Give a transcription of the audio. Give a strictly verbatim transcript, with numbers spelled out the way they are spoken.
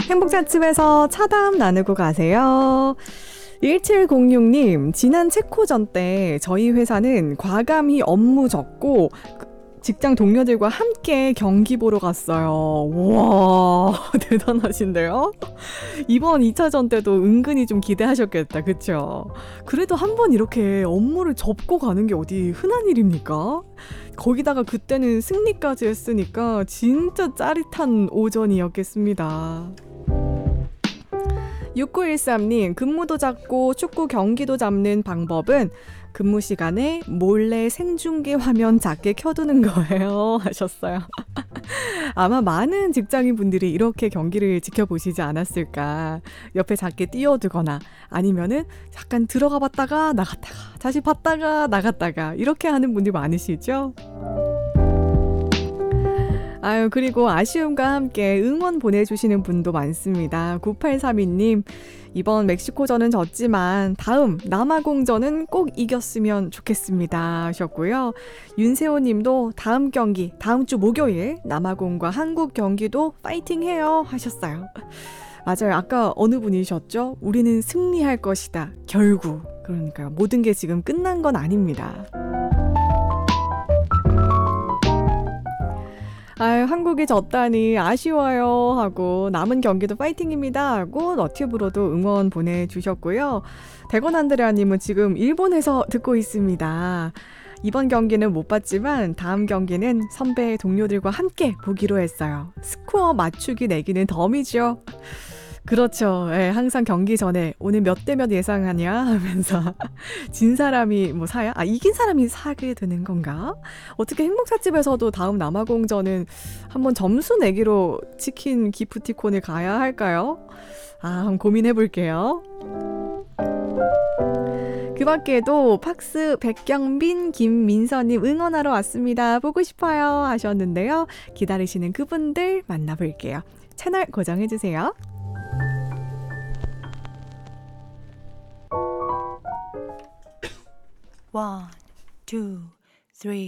행복찻집에서 차담 나누고 가세요. 일칠공육 님, 지난 체코전 때 저희 회사는 과감히 업무 접고 직장 동료들과 함께 경기 보러 갔어요. 와, 대단하신데요? 이번 이 차전 때도 은근히 좀 기대하셨겠다, 그쵸? 그래도 한번 이렇게 업무를 접고 가는 게 어디 흔한 일입니까? 거기다가 그때는 승리까지 했으니까 진짜 짜릿한 오전이었겠습니다. 육구일삼 님, 근무도 잡고 축구 경기도 잡는 방법은 근무 시간에 몰래 생중계 화면 작게 켜두는 거예요 하셨어요. 아마 많은 직장인 분들이 이렇게 경기를 지켜보시지 않았을까. 옆에 작게 띄워두거나 아니면은 잠깐 들어가 봤다가 나갔다가 다시 봤다가 나갔다가 이렇게 하는 분들 많으시죠? 아유, 그리고 아쉬움과 함께 응원 보내주시는 분도 많습니다. 구팔삼이 님, 이번 멕시코전은 졌지만 다음 남아공전은 꼭 이겼으면 좋겠습니다 하셨고요. 윤세호 님도 다음 경기, 다음 주 목요일 남아공과 한국 경기도 파이팅해요 하셨어요. 맞아요. 아까 어느 분이셨죠? 우리는 승리할 것이다. 결국. 그러니까 모든 게 지금 끝난 건 아닙니다. 아유, 한국이 졌다니 아쉬워요 하고 남은 경기도 파이팅입니다 하고 너튜브로도 응원 보내주셨고요. 대건 안드레아님은 지금 일본에서 듣고 있습니다. 이번 경기는 못 봤지만 다음 경기는 선배 동료들과 함께 보기로 했어요. 스코어 맞추기 내기는 덤이죠. 그렇죠. 예, 항상 경기 전에 오늘 몇 대 몇 예상하냐 하면서 진 사람이 뭐 사야? 아, 이긴 사람이 사게 되는 건가? 어떻게 행복찻집에서도 다음 남아공전은 한번 점수 내기로 치킨 기프티콘을 가야 할까요? 아, 한번 고민해 볼게요. 그 밖에도 팍스 백경빈 김민서님 응원하러 왔습니다. 보고 싶어요 하셨는데요. 기다리시는 그분들 만나볼게요. 채널 고정해주세요. One, two, three.